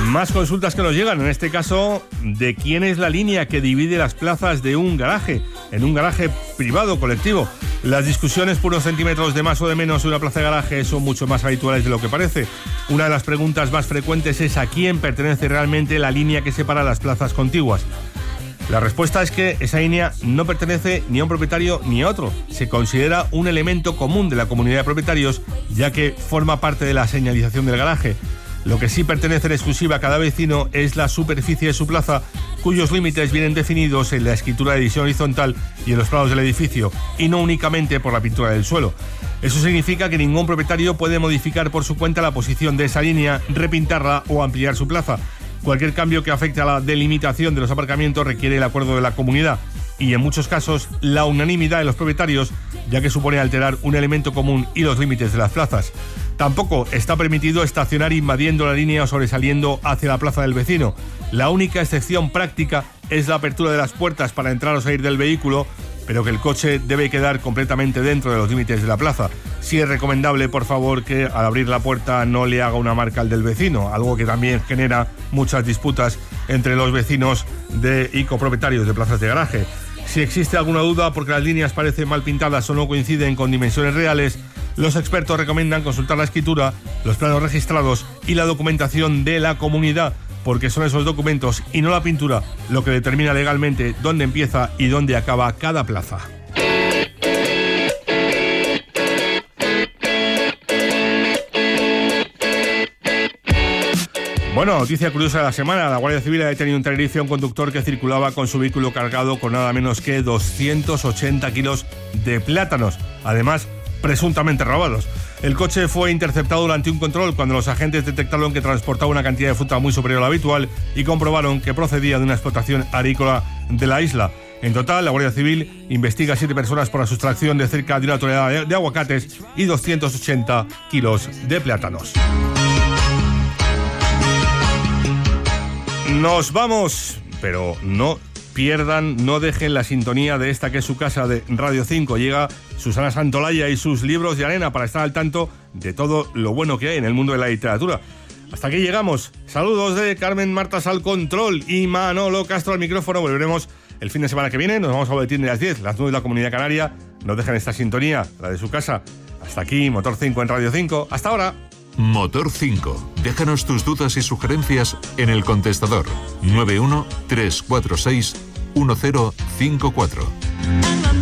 Más consultas que nos llegan, en este caso, de quién es la línea que divide las plazas de un garaje, en un garaje privado o colectivo. Las discusiones por unos centímetros de más o de menos en una plaza de garaje son mucho más habituales de lo que parece. Una de las preguntas más frecuentes es a quién pertenece realmente la línea que separa las plazas contiguas. La respuesta es que esa línea no pertenece ni a un propietario ni a otro. Se considera un elemento común de la comunidad de propietarios, ya que forma parte de la señalización del garaje. Lo que sí pertenece en exclusiva a cada vecino es la superficie de su plaza, cuyos límites vienen definidos en la escritura de división horizontal y en los planos del edificio, y no únicamente por la pintura del suelo. Eso significa que ningún propietario puede modificar por su cuenta la posición de esa línea, repintarla o ampliar su plaza. Cualquier cambio que afecte a la delimitación de los aparcamientos requiere el acuerdo de la comunidad y, en muchos casos, la unanimidad de los propietarios, ya que supone alterar un elemento común y los límites de las plazas. Tampoco está permitido estacionar invadiendo la línea o sobresaliendo hacia la plaza del vecino. La única excepción práctica es la apertura de las puertas para entrar o salir del vehículo, pero que el coche debe quedar completamente dentro de los límites de la plaza. Sí es recomendable, por favor, que al abrir la puerta no le haga una marca al del vecino, algo que también genera muchas disputas entre los vecinos y copropietarios de plazas de garaje. Si existe alguna duda porque las líneas parecen mal pintadas o no coinciden con dimensiones reales, los expertos recomiendan consultar la escritura, los planos registrados y la documentación de la comunidad, porque son esos documentos y no la pintura lo que determina legalmente dónde empieza y dónde acaba cada plaza. Bueno, noticia curiosa de la semana. La Guardia Civil ha detenido en Tenerife a un conductor que circulaba con su vehículo cargado con nada menos que 280 kilos de plátanos, además presuntamente robados. El coche fue interceptado durante un control cuando los agentes detectaron que transportaba una cantidad de fruta muy superior a la habitual y comprobaron que procedía de una explotación agrícola de la isla. En total, la Guardia Civil investiga a 7 personas por la sustracción de cerca de 1 tonelada de aguacates y 280 kilos de plátanos. Nos vamos, pero no dejen la sintonía de esta que es su casa de Radio 5. Llega Susana Santolaya y sus libros de arena para estar al tanto de todo lo bueno que hay en el mundo de la literatura. Hasta aquí llegamos. Saludos de Carmen Martas al control y Manolo Castro al micrófono. Volveremos el fin de semana que viene. Nos vamos a boletín de las 10, las 9 de la Comunidad Canaria. No dejen esta sintonía, la de su casa. Hasta aquí, Motor 5 en Radio 5. Hasta ahora. Motor 5. Déjanos tus dudas y sugerencias en el contestador 91 346 1054.